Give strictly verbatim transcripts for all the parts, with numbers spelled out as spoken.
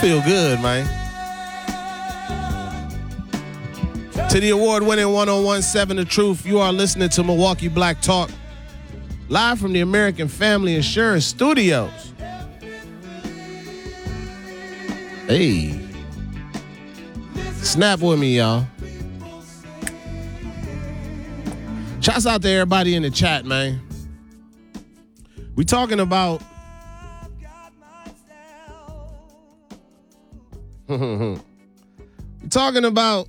feel good, man. To the award-winning one oh one point seven The Truth, you are listening to Milwaukee Black Talk, live from the American Family Insurance Studios. Hey. Snap with me, y'all. Shouts out to everybody in the chat, man. We talking about we talking about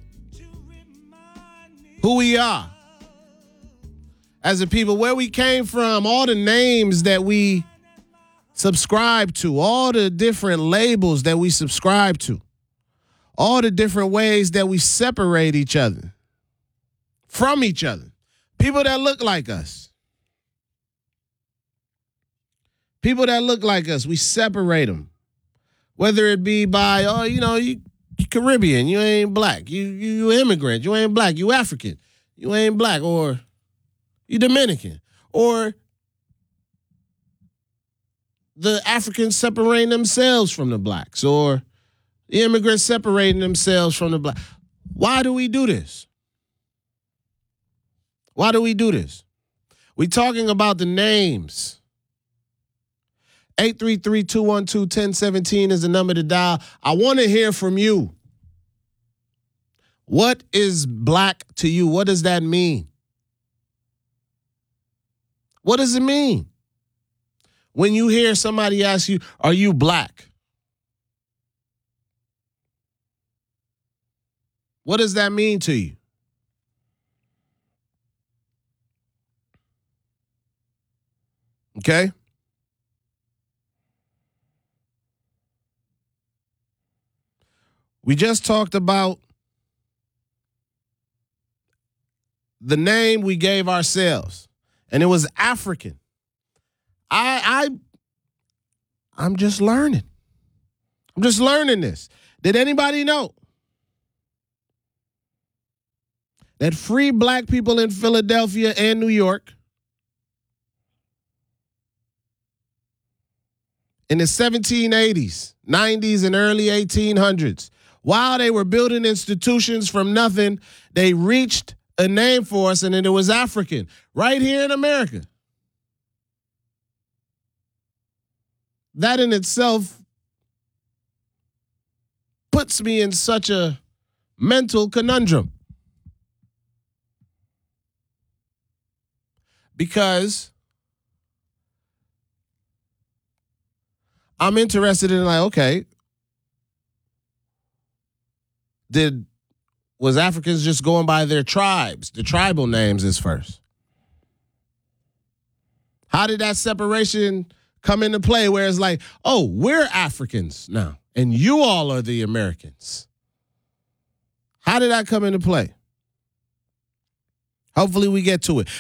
who we are as a people, where we came from, all the names that we subscribe to, all the different labels that we subscribe to, all the different ways that we separate each other from each other. People that look like us. People that look like us, we separate them. Whether it be by, oh, you know, you, you Caribbean, you ain't black. You, you you immigrant, you ain't black. You African, you ain't black. Or you Dominican. Or the Africans separating themselves from the blacks. Or the immigrants separating themselves from the black. Why do we do this? Why do we do this? We talking about the names. eight three three, two one two, one zero one seven is the number to dial. I want to hear from you. What is black to you? What does that mean? What does it mean? When you hear somebody ask you, are you black? What does that mean to you? Okay? We just talked about the name we gave ourselves, and it was African. I I I'm just learning. I'm just learning this. Did anybody know that free black people in Philadelphia and New York in the seventeen eighties, nineties, and early eighteen hundreds, while they were building institutions from nothing, they reached a name for us, and it was African, right here in America. That in itself puts me in such a mental conundrum. Because I'm interested in, like, okay, did was Africans just going by their tribes, the tribal names is first? How did that separation come into play where it's like, oh, we're Africans now, and you all are the Americans? How did that come into play? Hopefully we get to it.